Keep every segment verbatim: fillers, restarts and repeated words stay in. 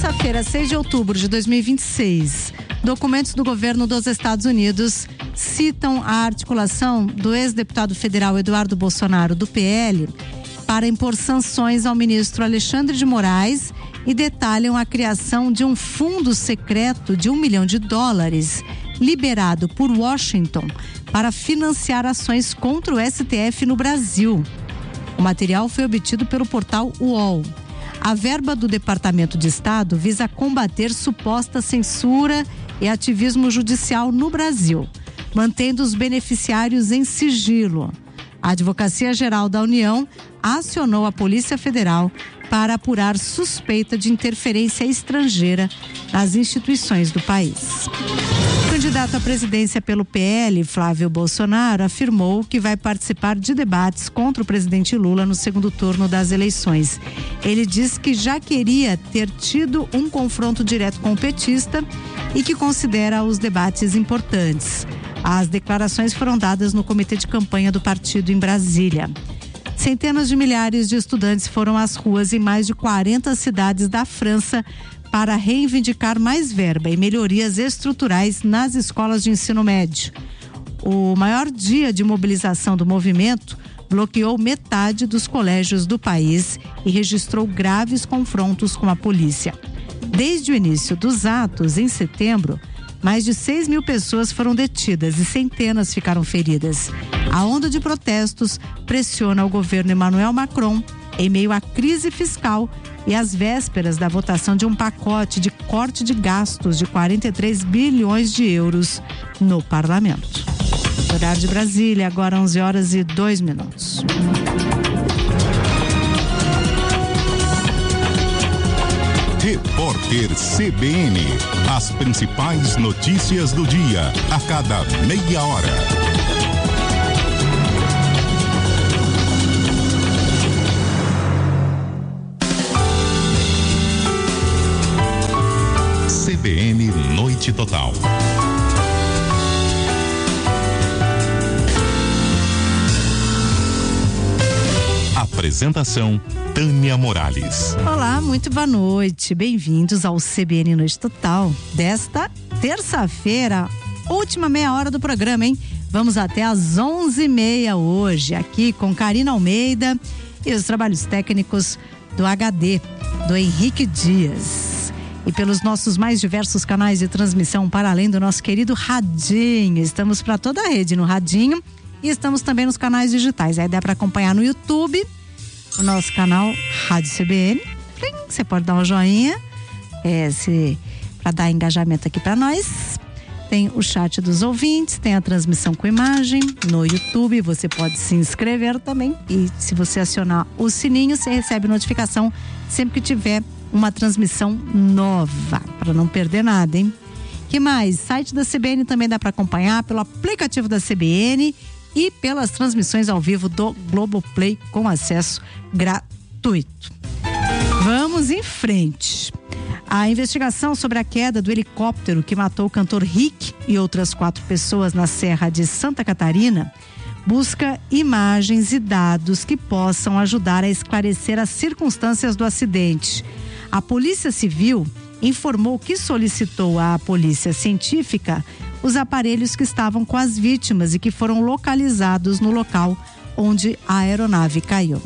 terça-feira, seis de outubro de dois mil e vinte e seis, documentos do governo dos Estados Unidos citam a articulação do ex-deputado federal Eduardo Bolsonaro, do P L, para impor sanções ao ministro Alexandre de Moraes e detalham a criação de um fundo secreto de um milhão de dólares liberado por Washington para financiar ações contra o S T F no Brasil. O material foi obtido pelo portal U O L. A verba do Departamento de Estado visa combater suposta censura e ativismo judicial no Brasil, mantendo os beneficiários em sigilo. A Advocacia Geral da União acionou a Polícia Federal para apurar suspeita de interferência estrangeira nas instituições do país. O candidato à presidência pelo P L, Flávio Bolsonaro, afirmou que vai participar de debates contra o presidente Lula no segundo turno das eleições. Ele diz que já queria ter tido um confronto direto com o petista e que considera os debates importantes. As declarações foram dadas no comitê de campanha do partido em Brasília. Centenas de milhares de estudantes foram às ruas em mais de quarenta cidades da França para reivindicar mais verba e melhorias estruturais nas escolas de ensino médio. O maior dia de mobilização do movimento bloqueou metade dos colégios do país e registrou graves confrontos com a polícia. Desde o início dos atos, em setembro, mais de seis mil pessoas foram detidas e centenas ficaram feridas. A onda de protestos pressiona o governo Emmanuel Macron em meio à crise fiscal e às vésperas da votação de um pacote de corte de gastos de quarenta e três bilhões de euros no parlamento. Horário de Brasília, agora onze horas e dois minutos. Repórter C B N. As principais notícias do dia, a cada meia hora. C B N Noite Total. Apresentação Tânia Morales. Olá, muito boa noite. Bem-vindos ao C B N Noite Total desta terça-feira, última meia hora do programa, hein? Vamos até às onze e meia hoje, aqui com Karina Almeida e os trabalhos técnicos do H D, do Henrique Dias. E pelos nossos mais diversos canais de transmissão, para além do nosso querido Radinho. Estamos para toda a rede no Radinho e estamos também nos canais digitais. Aí dá para acompanhar no YouTube, o nosso canal Rádio C B N. Você pode dar um joinha é, para dar engajamento aqui para nós. Tem o chat dos ouvintes, tem a transmissão com imagem no YouTube. Você pode se inscrever também. E se você acionar o sininho, você recebe notificação sempre que tiver uma transmissão nova, para não perder nada, hein? Que mais? Site da C B N também dá para acompanhar pelo aplicativo da C B N e pelas transmissões ao vivo do Globoplay com acesso gratuito. Vamos em frente. A investigação sobre a queda do helicóptero que matou o cantor Rick e outras quatro pessoas na Serra de Santa Catarina busca imagens e dados que possam ajudar a esclarecer as circunstâncias do acidente. A Polícia Civil informou que solicitou à Polícia Científica os aparelhos que estavam com as vítimas e que foram localizados no local onde a aeronave caiu.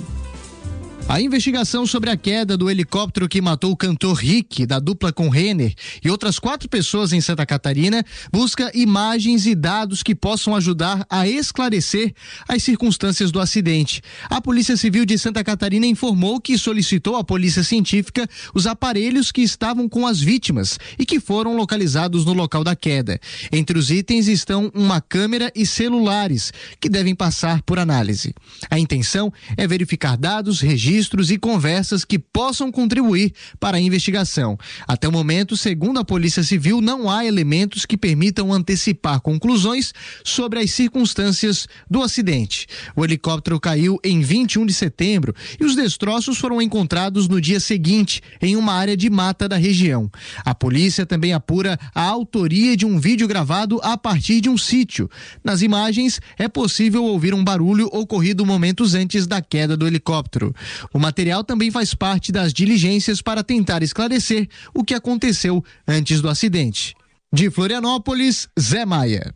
A investigação sobre a queda do helicóptero que matou o cantor Rick, da dupla com Renner, e outras quatro pessoas em Santa Catarina, busca imagens e dados que possam ajudar a esclarecer as circunstâncias do acidente. A Polícia Civil de Santa Catarina informou que solicitou à Polícia Científica os aparelhos que estavam com as vítimas e que foram localizados no local da queda. Entre os itens estão uma câmera e celulares, que devem passar por análise. A intenção é verificar dados, registros e conversas que possam contribuir para a investigação. Até o momento, segundo a Polícia Civil, não há elementos que permitam antecipar conclusões sobre as circunstâncias do acidente. O helicóptero caiu em vinte e um de setembro e os destroços foram encontrados no dia seguinte em uma área de mata da região. A polícia também apura a autoria de um vídeo gravado a partir de um sítio. Nas imagens, é possível ouvir um barulho ocorrido momentos antes da queda do helicóptero. O material também faz parte das diligências para tentar esclarecer o que aconteceu antes do acidente. De Florianópolis, Zé Maia.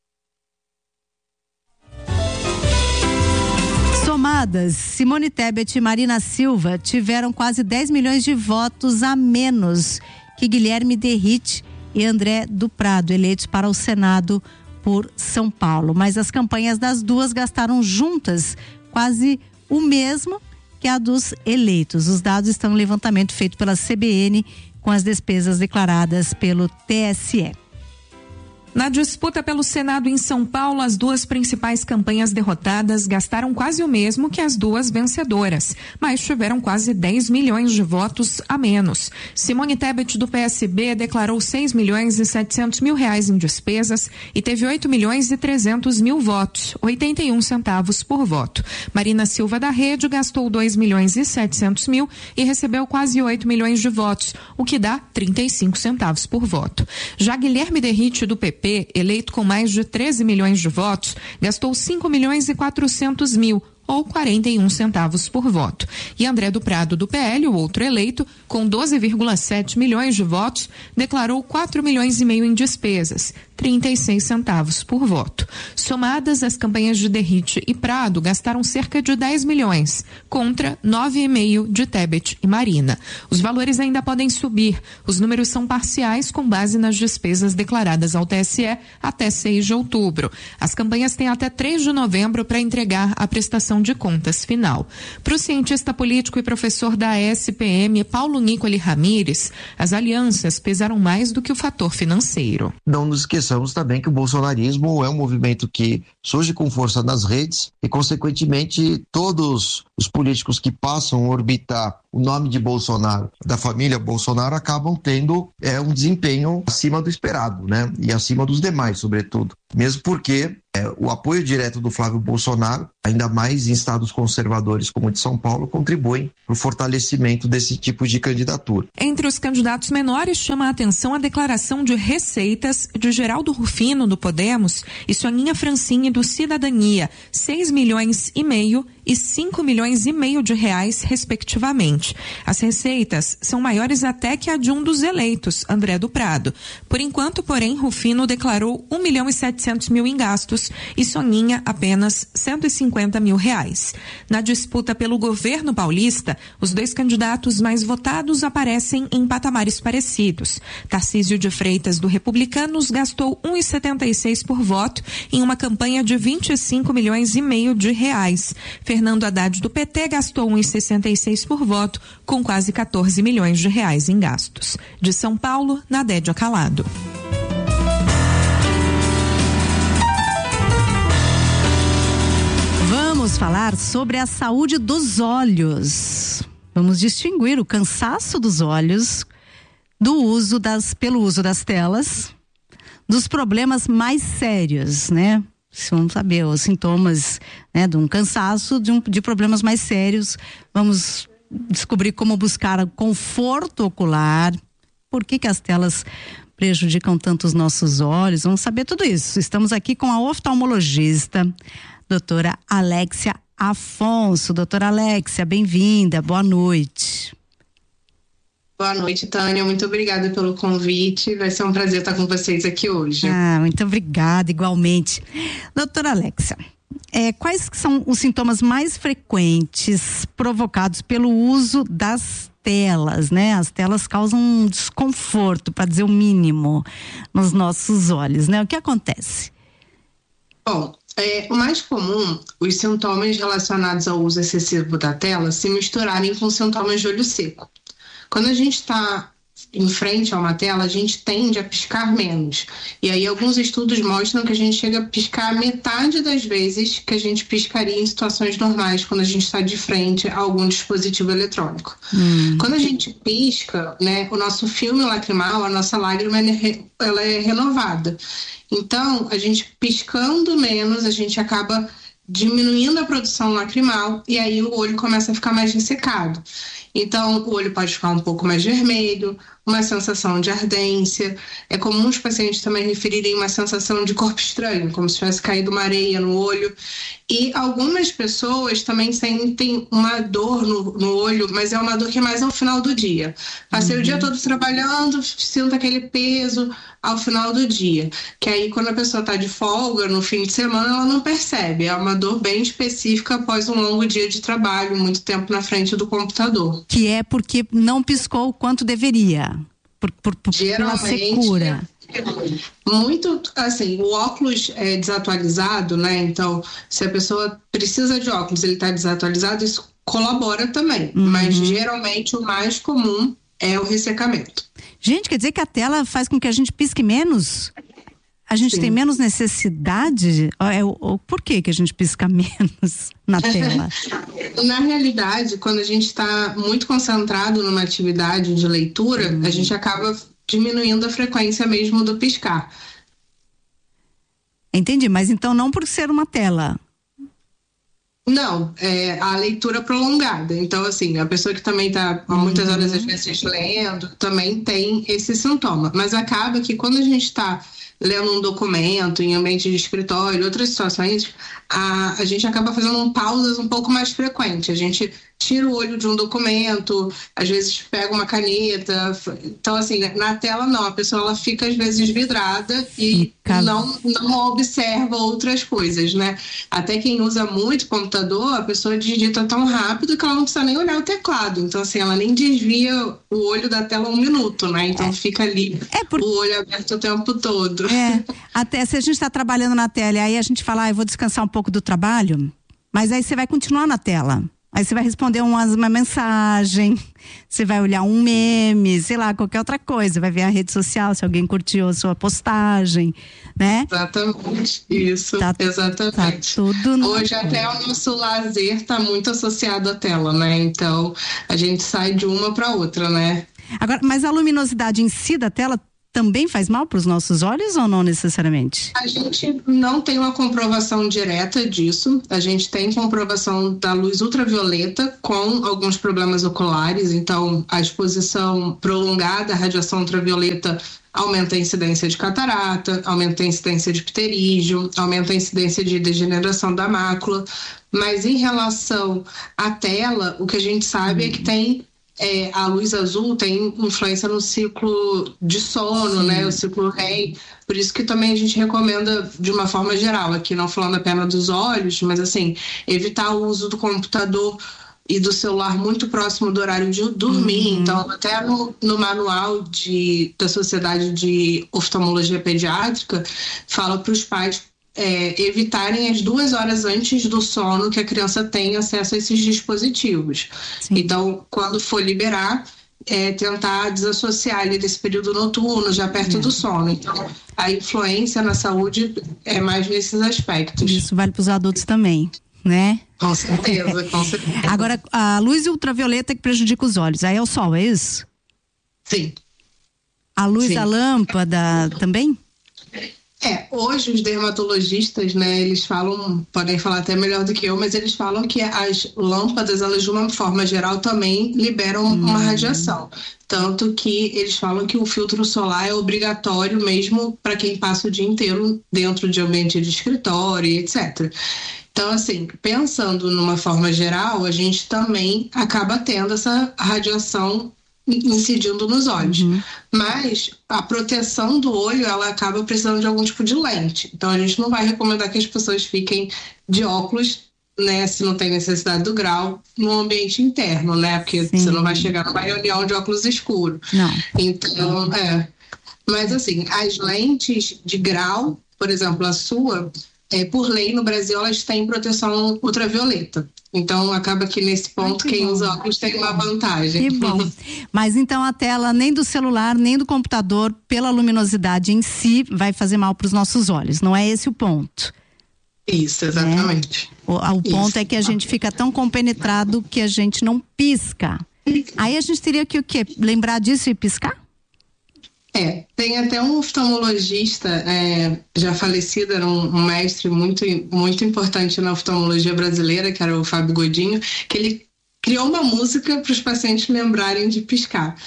Somadas, Simone Tebet e Marina Silva tiveram quase dez milhões de votos a menos que Guilherme Derrite e André do Prado, eleitos para o Senado por São Paulo. Mas as campanhas das duas gastaram juntas quase o mesmo que a dos eleitos. Os dados estão no levantamento feito pela C B N com as despesas declaradas pelo T S E. Na disputa pelo Senado em São Paulo, as duas principais campanhas derrotadas gastaram quase o mesmo que as duas vencedoras, mas tiveram quase dez milhões de votos a menos. Simone Tebet, do P S B, declarou seis milhões e setecentos mil reais em despesas e teve oito milhões e trezentos mil votos, oitenta e um centavos por voto. Marina Silva, da Rede, gastou dois milhões e setecentos mil e recebeu quase oito milhões de votos, o que dá trinta e cinco centavos por voto. Já Guilherme Derrite, do P P, eleito com mais de treze milhões de votos, gastou cinco milhões e quatrocentos mil, ou quarenta e um centavos por voto. E André do Prado, do P L, o outro eleito, com doze vírgula sete milhões de votos, declarou quatro milhões e meio em despesas, trinta e seis centavos por voto. Somadas, as campanhas de Derrite e Prado gastaram cerca de dez milhões, contra nove e meio de Tebet e Marina. Os valores ainda podem subir. Os números são parciais com base nas despesas declaradas ao T S E até seis de outubro. As campanhas têm até três de novembro para entregar a prestação de contas final. Para o cientista político e professor da S P M, Paulo Nicoli Ramires, as alianças pesaram mais do que o fator financeiro. Não nos esqueçamos também que o bolsonarismo é um movimento que surge com força nas redes e, consequentemente, todos os políticos que passam a orbitar o nome de Bolsonaro, da família Bolsonaro, acabam tendo é, um desempenho acima do esperado, né? E acima dos demais, sobretudo. Mesmo porque é, o apoio direto do Flávio Bolsonaro, ainda mais em estados conservadores como o de São Paulo, contribuem para o fortalecimento desse tipo de candidatura. Entre os candidatos menores, chama a atenção a declaração de receitas de Geraldo Rufino, do Podemos, e Soninha Francini, do Cidadania, seis milhões e meio e cinco milhões e meio de reais, respectivamente. As receitas são maiores até que a de um dos eleitos, André do Prado. Por enquanto, porém, Rufino declarou um milhão e setecentos mil em gastos e Soninha apenas cento e cinquenta mil reais. Na disputa pelo governo paulista, os dois candidatos mais votados aparecem em patamares parecidos. Tarcísio de Freitas, do Republicanos, gastou um vírgula setenta e seis por voto em uma campanha de vinte e cinco milhões e meio de reais. Fernando Haddad, do P T, gastou um vírgula sessenta e seis por voto, com quase quatorze milhões de reais em gastos. De São Paulo, Nadédia Calado. Vamos falar sobre a saúde dos olhos. Vamos distinguir o cansaço dos olhos do uso das, pelo uso das telas, dos problemas mais sérios, né? Vamos saber os sintomas, né, de um cansaço, de, um, de problemas mais sérios. Vamos descobrir como buscar conforto ocular, por que que as telas prejudicam tanto os nossos olhos. Vamos saber tudo isso. Estamos aqui com a oftalmologista, doutora Alexia Afonso. Doutora Alexia, bem-vinda, boa noite. Boa noite, Tânia, muito obrigada pelo convite, vai ser um prazer estar com vocês aqui hoje. Ah, muito obrigada, igualmente. Doutora Alexia, é, quais são os sintomas mais frequentes provocados pelo uso das telas, né? As telas causam um desconforto, para dizer o mínimo, nos nossos olhos, né? O que acontece? Bom, É, o mais comum, os sintomas relacionados ao uso excessivo da tela se misturarem com sintomas de olho seco. Quando a gente está em frente a uma tela, a gente tende a piscar menos. E aí alguns estudos mostram que a gente chega a piscar metade das vezes que a gente piscaria em situações normais, quando a gente está de frente a algum dispositivo eletrônico. Hum. Quando a gente pisca, né, o nosso filme lacrimal, a nossa lágrima, ela é renovada. Então, a gente piscando menos, a gente acaba diminuindo a produção lacrimal e aí o olho começa a ficar mais ressecado. Então, o olho pode ficar um pouco mais vermelho, uma sensação de ardência. É comum os pacientes também referirem uma sensação de corpo estranho, como se tivesse caído uma areia no olho. E algumas pessoas também sentem uma dor no, no olho, mas é uma dor que é mais ao final do dia. Passei uhum. o dia todo trabalhando, sinto aquele peso ao final do dia. Que aí, quando a pessoa está de folga, no fim de semana, ela não percebe. É uma dor bem específica após um longo dia de trabalho, muito tempo na frente do computador. Que é porque não piscou o quanto deveria. Por, por, por, pela secura. Muito, assim, o óculos é desatualizado, né? Então, se a pessoa precisa de óculos, ele está desatualizado, isso colabora também. Uhum. Mas, geralmente, o mais comum é o ressecamento. Gente, quer dizer que a tela faz com que a gente pisque menos? A gente Sim. tem menos necessidade? É, o, por que que a gente pisca menos na tela? Na realidade, quando a gente está muito concentrado numa atividade de leitura, uhum. a gente acaba diminuindo a frequência mesmo do piscar. Entendi, mas então não por ser uma tela. Não, é a leitura prolongada. Então, assim, a pessoa que também está há muitas horas às vezes lendo, também tem esse sintoma. Mas acaba que quando a gente está lendo um documento em ambiente de escritório, outras situações, a, a gente acaba fazendo pausas um pouco mais frequentes. A gente tira o olho de um documento, às vezes pega uma caneta. Então, assim, na tela não, a pessoa ela fica às vezes vidrada e não, não observa outras coisas, né? Até quem usa muito computador, a pessoa digita tão rápido que ela não precisa nem olhar o teclado. Então, assim, ela nem desvia o olho da tela um minuto, né? Então, é. fica ali é por... o olho aberto o tempo todo. É, até se a gente está trabalhando na tela e aí a gente fala, ah, eu vou descansar um pouco do trabalho, mas aí você vai continuar na tela. Aí você vai responder uma, uma mensagem, você vai olhar um meme, sei lá, qualquer outra coisa, vai ver a rede social, se alguém curtiu a sua postagem, né? Exatamente, isso, tá, exatamente. Tá tudo Hoje no... até o nosso lazer está muito associado à tela, né? Então, a gente sai de uma para outra, né? Agora, mas a luminosidade em si da tela também faz mal para os nossos olhos ou não necessariamente? A gente não tem uma comprovação direta disso. A gente tem comprovação da luz ultravioleta com alguns problemas oculares. Então, a exposição prolongada à radiação ultravioleta aumenta a incidência de catarata, aumenta a incidência de pterígio, aumenta a incidência de degeneração da mácula. Mas em relação à tela, o que a gente sabe hum. é que tem É, a luz azul tem influência no ciclo de sono, Sim. né? O ciclo R E M. Por isso que também a gente recomenda de uma forma geral, aqui não falando apenas dos olhos, mas assim, evitar o uso do computador e do celular muito próximo do horário de dormir. Uhum. Então, até no, no manual de, da Sociedade de Oftalmologia Pediátrica, fala para os pais É, evitarem as duas horas antes do sono que a criança tenha acesso a esses dispositivos. Sim. Então, quando for liberar, é, tentar desassociar ele desse período noturno, já perto é. do sono. Então, a influência na saúde é mais nesses aspectos. Isso vale para os adultos também, né? Com certeza, com certeza. Agora, a luz ultravioleta que prejudica os olhos, aí é o sol, é isso? Sim. A luz Sim. da lâmpada também? É, hoje os dermatologistas, né, eles falam, podem falar até melhor do que eu, mas eles falam que as lâmpadas, elas de uma forma geral também liberam hum. uma radiação. Tanto que eles falam que o filtro solar é obrigatório mesmo para quem passa o dia inteiro dentro de ambiente de escritório, etcétera. Então, assim, pensando numa forma geral, a gente também acaba tendo essa radiação incidindo nos olhos. Uhum. Mas a proteção do olho, ela acaba precisando de algum tipo de lente. Então, a gente não vai recomendar que as pessoas fiquem de óculos, né, se não tem necessidade do grau, no ambiente interno, né? Porque Sim. você não vai chegar numa reunião de óculos escuro. Não. Então, é. Mas, assim, as lentes de grau, por exemplo, a sua, é, por lei no Brasil, elas têm proteção ultravioleta. Então, acaba que nesse ponto, Ai, que quem bom. usa óculos tem uma vantagem. Que bom. Mas então a tela nem do celular, nem do computador, pela luminosidade em si, vai fazer mal para os nossos olhos. Não é esse o ponto. Isso, exatamente. É? O, o ponto Isso. é que a gente fica tão compenetrado que a gente não pisca. Aí a gente teria que o quê? Lembrar disso e piscar? É, tem até um oftalmologista é, já falecido, era um, um mestre muito, muito importante na oftalmologia brasileira, que era o Fábio Godinho, que ele criou uma música para os pacientes lembrarem de piscar.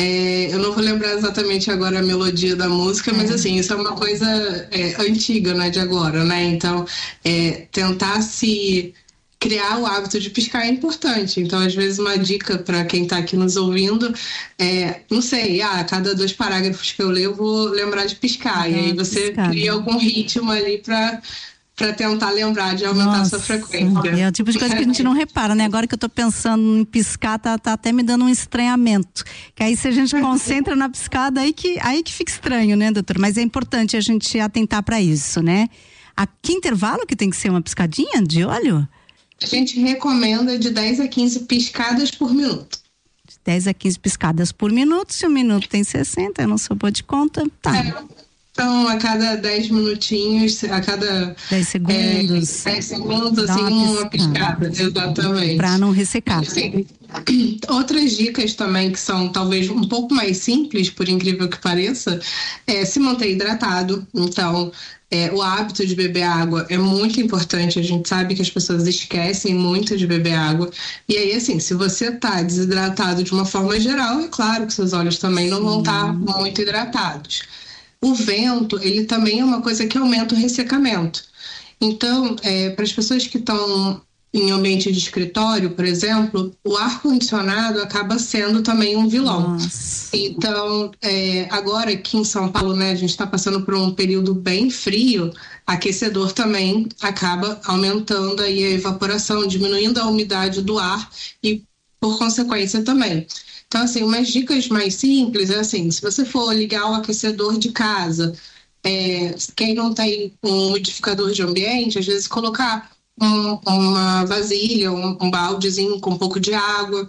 É, eu não vou lembrar exatamente agora a melodia da música, mas assim, isso é uma coisa é, antiga, não é de agora, né? Então, é, tentar se criar o hábito de piscar é importante. Então, às vezes, uma dica para quem está aqui nos ouvindo é, não sei, ah, a cada dois parágrafos que eu leio, eu vou lembrar de piscar. Ah, e aí você piscar, cria né? algum ritmo ali para para tentar lembrar de aumentar a sua frequência. É o tipo de coisa que a gente não repara, né? Agora que eu tô pensando em piscar, tá, tá até me dando um estranhamento. Que aí se a gente concentra na piscada, aí que, aí que fica estranho, né, doutor? Mas é importante a gente atentar para isso, né? A que intervalo que tem que ser uma piscadinha de olho? A gente recomenda de dez a quinze piscadas por minuto. De dez a quinze piscadas por minuto. Se um minuto tem sessenta, eu não sou boa de conta, tá. É. Então, a cada dez minutinhos, a cada dez segundos, é, dez segundos assim, uma, uma piscada, exatamente. Para não ressecar. Assim, outras dicas também que são talvez um pouco mais simples, por incrível que pareça, é se manter hidratado. Então, é, o hábito de beber água é muito importante. A gente sabe que as pessoas esquecem muito de beber água. E aí, assim, se você está desidratado de uma forma geral, é claro que seus olhos também não vão estar muito hidratados. O vento, ele também é uma coisa que aumenta o ressecamento. Então, é, para as pessoas que estão em ambiente de escritório, por exemplo, o ar-condicionado acaba sendo também um vilão. Nossa. Então, é, agora aqui em São Paulo, né, a gente está passando por um período bem frio, aquecedor também acaba aumentando aí a evaporação, diminuindo a umidade do ar e, por consequência, também. Então, assim, umas dicas mais simples é assim, se você for ligar o aquecedor de casa, é, quem não tem um umidificador de ambiente, às vezes colocar um, uma vasilha, um, um baldezinho com um pouco de água.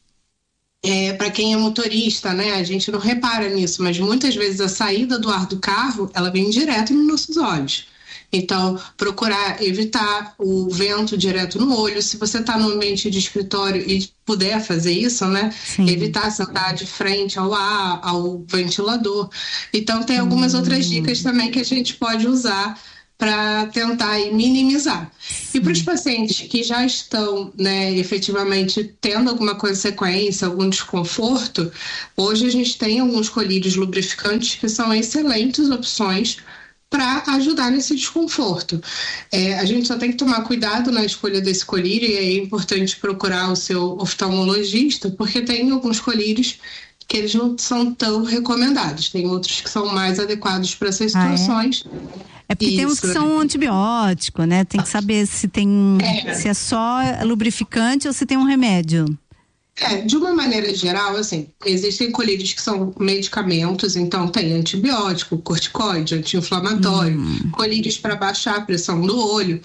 É, para quem é motorista, né, a gente não repara nisso, mas muitas vezes a saída do ar do carro, ela vem direto nos nossos olhos. Então, procurar evitar o vento direto no olho. Se você está no ambiente de escritório e puder fazer isso, né? Sim. Evitar sentar de frente ao ar, ao ventilador. Então, tem algumas hum. outras dicas também que a gente pode usar para tentar minimizar. Sim. E para os pacientes que já estão, né, efetivamente tendo alguma consequência, algum desconforto, hoje a gente tem alguns colírios lubrificantes que são excelentes opções para ajudar nesse desconforto. É, a gente só tem que tomar cuidado na escolha desse colírio, e é importante procurar o seu oftalmologista, porque tem alguns colírios que eles não são tão recomendados, tem outros que são mais adequados para essas situações. Ah, é? É porque Isso. tem uns que são antibiótico, né? Tem que saber se tem é. se é só lubrificante ou se tem um remédio. É, de uma maneira geral, assim, existem colírios que são medicamentos, então tem antibiótico, corticoide, anti-inflamatório, hum. colírios para baixar a pressão do olho,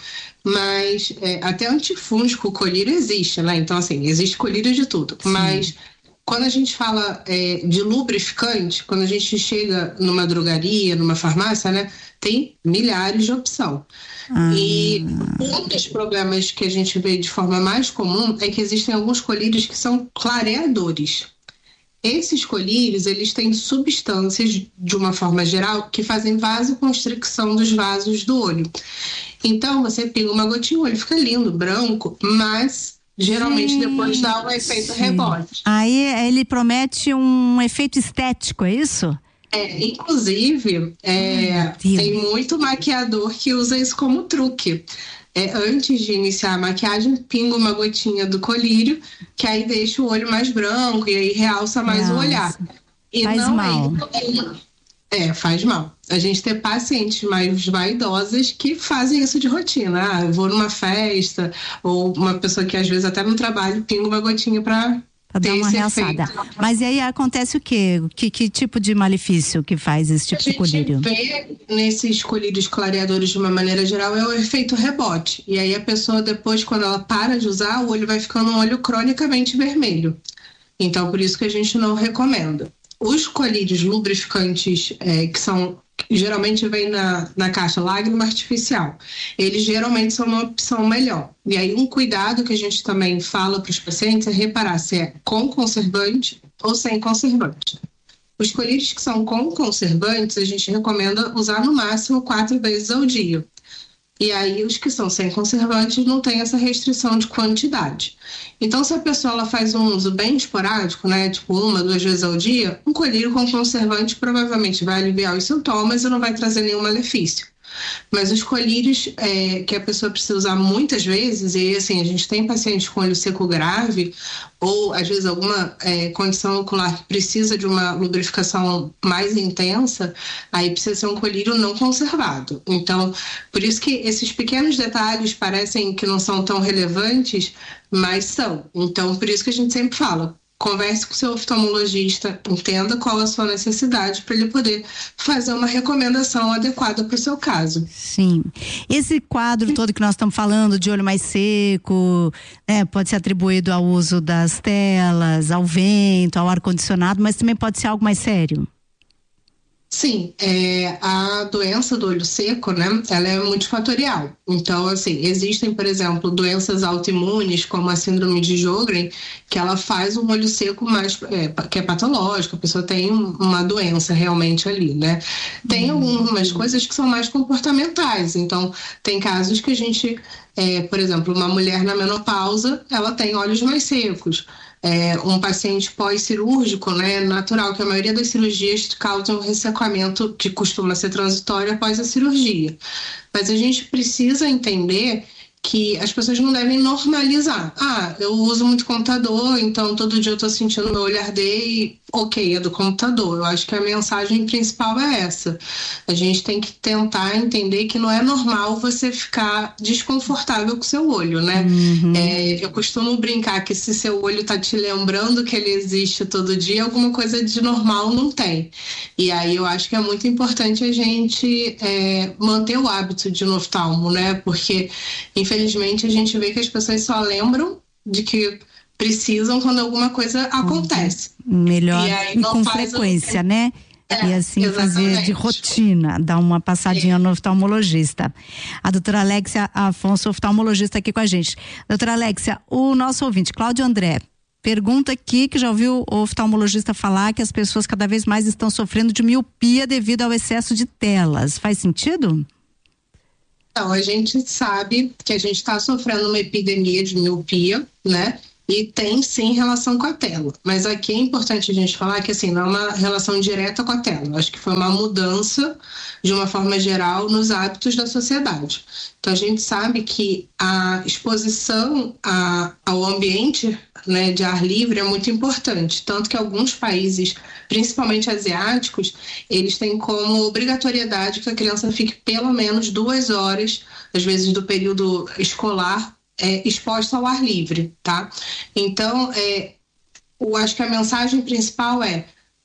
mas é, até antifúngico o colírio existe, né? Então, assim, existe colírio de tudo, Sim. mas quando a gente fala é, de lubrificante, quando a gente chega numa drogaria, numa farmácia, né, tem milhares de opção. Ah. E um dos problemas que a gente vê de forma mais comum é que existem alguns colírios que são clareadores. Esses colírios, eles têm substâncias, de uma forma geral, que fazem vasoconstricção dos vasos do olho. Então, você pinga uma gotinha, o olho fica lindo, branco, mas geralmente Gente. depois dá um efeito rebote. Aí ele promete um efeito estético, é isso? É, inclusive, é, tem muito maquiador que usa isso como truque. É, antes de iniciar a maquiagem, pinga uma gotinha do colírio, que aí deixa o olho mais branco e aí realça mais Nossa. o olhar. E faz não mal. É, é, faz mal. A gente tem pacientes mais vaidosas que fazem isso de rotina. Ah, eu vou numa festa, ou uma pessoa que às vezes até no trabalho pinga uma gotinha para Pra dar uma realçada. Mas e aí acontece o quê? Que, que tipo de malefício que faz esse tipo de colírio? A gente vê nesses colírios clareadores de uma maneira geral é o efeito rebote. E aí a pessoa depois, quando ela para de usar, o olho vai ficando um olho cronicamente vermelho. Então por isso que a gente não recomenda. Os colírios lubrificantes é, que são geralmente vem na, na caixa lágrima artificial. Eles geralmente são uma opção melhor. E aí um cuidado que a gente também fala para os pacientes é reparar se é com conservante ou sem conservante. Os colírios que são com conservantes, a gente recomenda usar no máximo quatro vezes ao dia. E aí os que são sem conservantes não tem essa restrição de quantidade. Então, se a pessoa ela faz um uso bem esporádico, né, tipo uma, duas vezes ao dia, um colírio com conservante provavelmente vai aliviar os sintomas e não vai trazer nenhum malefício. Mas os colírios é, que a pessoa precisa usar muitas vezes, e assim, a gente tem pacientes com olho seco grave, ou às vezes alguma é, condição ocular que precisa de uma lubrificação mais intensa, aí precisa ser um colírio não conservado. Então, por isso que esses pequenos detalhes parecem que não são tão relevantes, mas são. Então, por isso que a gente sempre fala, converse com o seu oftalmologista, entenda qual a sua necessidade para ele poder fazer uma recomendação adequada para o seu caso. Sim. Esse quadro todo que nós estamos falando, de olho mais seco, né, pode ser atribuído ao uso das telas, ao vento, ao ar-condicionado, mas também pode ser algo mais sério? Sim, é, a doença do olho seco, né, ela é multifatorial. Então, assim, existem, por exemplo, doenças autoimunes, como a síndrome de Sjögren, que ela faz um olho seco mais, é, que é patológico, a pessoa tem um, uma doença realmente ali, né? Tem uhum. algumas coisas que são mais comportamentais. Então, tem casos que a gente, é, por exemplo, uma mulher na menopausa, ela tem olhos mais secos. É, um paciente pós-cirúrgico, né, natural, que a maioria das cirurgias causam um ressecamento que costuma ser transitório após a cirurgia. Mas a gente precisa entender que as pessoas não devem normalizar. Ah, eu uso muito computador, então todo dia eu estou sentindo meu olho arder e ok, é do computador. Eu acho que a mensagem principal é essa. A gente tem que tentar entender que não é normal você ficar desconfortável com o seu olho, né? Uhum. É, eu costumo brincar que se seu olho está te lembrando que ele existe todo dia, alguma coisa de normal não tem. E aí eu acho que é muito importante a gente é, manter o hábito de ir no oftalmo, né? Porque, infelizmente, a gente vê que as pessoas só lembram de que precisam quando alguma coisa acontece. Melhor e, e com frequência, o... né? É, e assim exatamente. Fazer de rotina, dar uma passadinha é. no oftalmologista. A doutora Alexia Afonso, oftalmologista aqui com a gente. Doutora Alexia, o nosso ouvinte, Cláudio André, pergunta aqui que já ouviu o oftalmologista falar que as pessoas cada vez mais estão sofrendo de miopia devido ao excesso de telas. Faz sentido? Então, a gente sabe que a gente está sofrendo uma epidemia de miopia, né? E tem sim relação com a tela. Mas aqui é importante a gente falar que assim, não é uma relação direta com a tela. Eu acho que foi uma mudança, de uma forma geral, nos hábitos da sociedade. Então a gente sabe que a exposição a, ao ambiente, né, de ar livre é muito importante. Tanto que alguns países, principalmente asiáticos, eles têm como obrigatoriedade que a criança fique pelo menos duas horas, às vezes do período escolar, É, exposta ao ar livre, tá? Então, é, eu acho que a mensagem principal é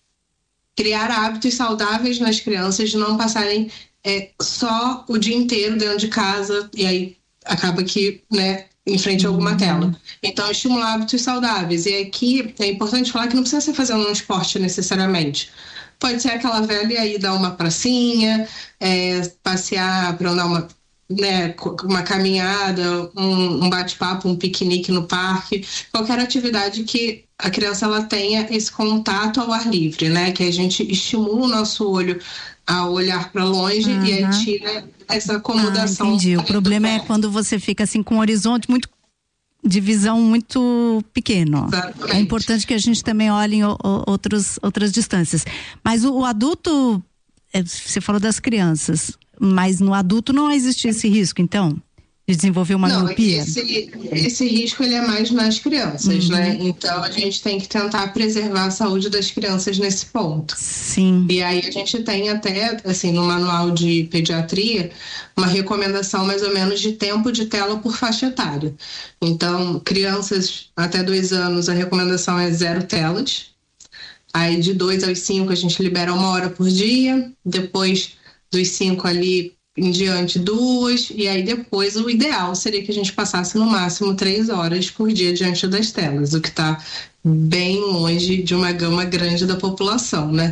criar hábitos saudáveis nas crianças, de não passarem é, só o dia inteiro dentro de casa e aí acaba que, né, em frente a alguma uhum. tela. Então, estimular hábitos saudáveis. E aqui é importante falar que não precisa ser fazendo um esporte necessariamente. Pode ser aquela velha aí dar uma pracinha, é, passear para dar uma... né, uma caminhada, um, um bate-papo, um piquenique no parque, qualquer atividade que a criança ela tenha esse contato ao ar livre, né, que a gente estimula o nosso olho a olhar para longe uhum. e aí tira essa acomodação. Ah, entendi. O problema é quando você fica assim com um horizonte muito de visão muito pequeno. Exatamente. É importante que a gente também olhe em o, o, outros, outras distâncias. Mas o, o adulto, você falou das crianças, mas no adulto não existe esse risco, então, de desenvolver uma não, miopia? Esse, esse risco ele é mais nas crianças, uhum. né? Então a gente tem que tentar preservar a saúde das crianças nesse ponto. Sim. E aí a gente tem até, assim, no manual de pediatria, uma recomendação mais ou menos de tempo de tela por faixa etária. Então, crianças até dois anos, a recomendação é zero telas. Aí de dois aos cinco a gente libera uma hora por dia, depois dos cinco ali em diante duas, e aí depois o ideal seria que a gente passasse no máximo três horas por dia diante das telas, o que está bem longe de uma gama grande da população, né?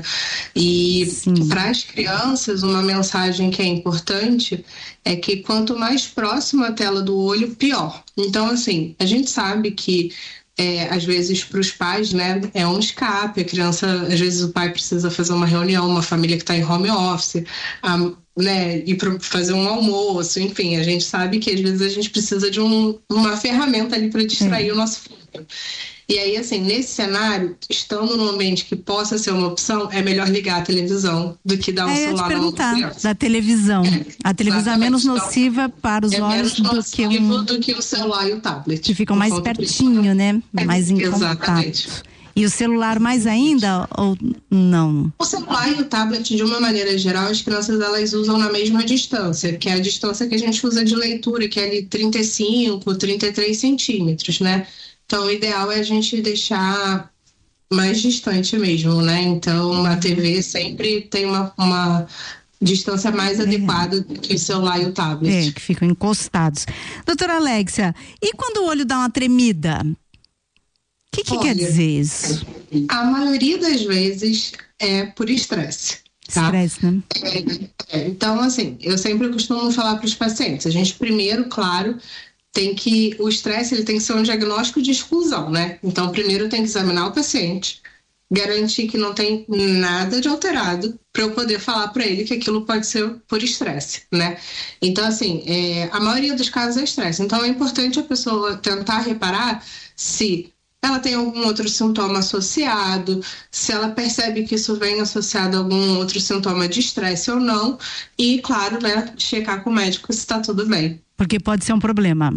E para as crianças, uma mensagem que é importante é que quanto mais próximo a tela do olho, pior. Então, assim, a gente sabe que É, às vezes para os pais, né, é um escape, a criança, às vezes o pai precisa fazer uma reunião, uma família que está em home office, a né, ir para fazer um almoço, enfim, a gente sabe que às vezes a gente precisa de um, uma ferramenta ali para distrair é. o nosso filho. E aí, assim, nesse cenário, estando num ambiente que possa ser uma opção, é melhor ligar a televisão do que dar um é, celular na mão da criança. Da televisão. É, a televisão é menos nociva então, para os é olhos do que, um... do que o celular e o tablet. Que ficam mais pertinho, né? É, mais em exatamente. contato. E o celular mais ainda ou não? O celular e o tablet, de uma maneira geral, as crianças elas usam na mesma distância, que é a distância que a gente usa de leitura, que é ali trinta e cinco, trinta e três centímetros, né? Então, o ideal é a gente deixar mais distante mesmo, né? Então, a T V sempre tem uma, uma distância mais é. adequada do que o celular e o tablet. É, que ficam encostados. Doutora Alexia, e quando o olho dá uma tremida? O que, que quer dizer isso? A maioria das vezes é por estresse. Estresse, tá? né? É, então, assim, eu sempre costumo falar para os pacientes, a gente primeiro, claro, tem que, o estresse ele tem que ser um diagnóstico de exclusão, né? Então, primeiro tem que examinar o paciente, garantir que não tem nada de alterado para eu poder falar para ele que aquilo pode ser por estresse, né? Então, assim, é, a maioria dos casos é estresse. Então, é importante a pessoa tentar reparar se ela tem algum outro sintoma associado, se ela percebe que isso vem associado a algum outro sintoma de estresse ou não, e, claro, né, checar com o médico se está tudo bem. Porque pode ser um problema.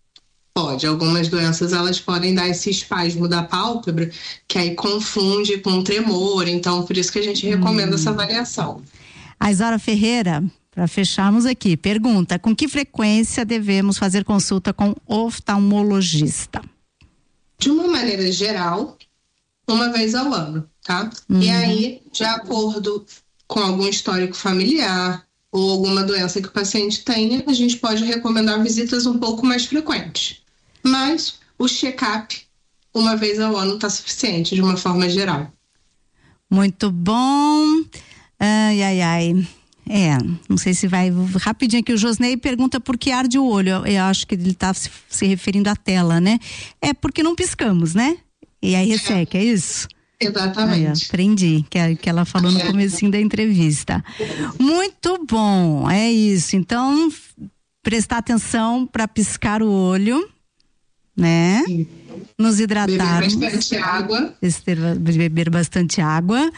Pode. Algumas doenças, elas podem dar esse espasmo da pálpebra, que aí confunde com tremor, então por isso que a gente recomenda hum. essa avaliação. A Isaura Ferreira, para fecharmos aqui, pergunta: com que frequência devemos fazer consulta com oftalmologista? De uma maneira geral, uma vez ao ano, tá? Uhum. E aí, de acordo com algum histórico familiar ou alguma doença que o paciente tenha, a gente pode recomendar visitas um pouco mais frequentes. Mas o check-up, uma vez ao ano, está suficiente, de uma forma geral. Muito bom. Ai, ai, ai. É, não sei se vai rapidinho aqui. O Josnei pergunta por que arde o olho. Eu, eu acho que ele está se, se referindo à tela, né? É porque não piscamos, né? E aí resseca, é isso? Exatamente. Aí, aprendi, que, que ela falou no comecinho da entrevista. Muito bom, é isso. Então, prestar atenção para piscar o olho, né? Sim. Nos hidratarmos. Beber bastante água. Beber bastante água.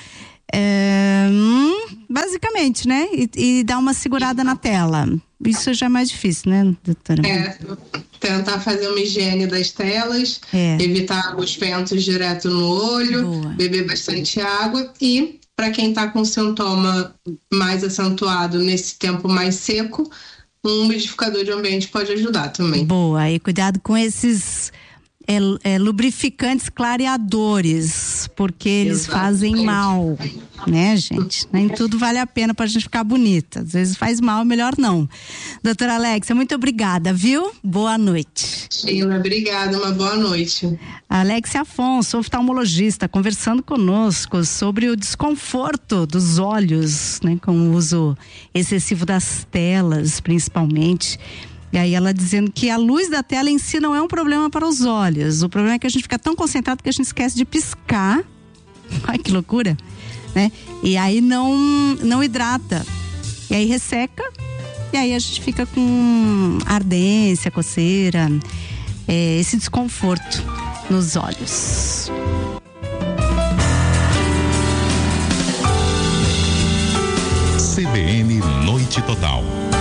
É, hum, basicamente, né? E, e dar uma segurada na tela. Isso já é mais difícil, né, doutora? É, tentar fazer uma higiene das telas, é. evitar os ventos direto no olho, Boa. beber bastante água e, para quem está com sintoma mais acentuado nesse tempo mais seco, um umidificador de ambiente pode ajudar também. Boa, e cuidado com esses É, é, lubrificantes clareadores, porque eles Exatamente. fazem mal, né, gente? Nem tudo vale a pena pra gente ficar bonita. Às vezes faz mal, melhor não. Doutora Alexia, muito obrigada, viu? Boa noite. Sheila, obrigada, uma boa noite. Alexia Afonso, oftalmologista, conversando conosco sobre o desconforto dos olhos, né, com o uso excessivo das telas, principalmente. E aí ela dizendo que a luz da tela em si não é um problema para os olhos. O problema é que a gente fica tão concentrado que a gente esquece de piscar. Ai, que loucura, né? E aí não, não hidrata. E aí resseca. E aí a gente fica com ardência, coceira, é, esse desconforto nos olhos. C B N Noite Total.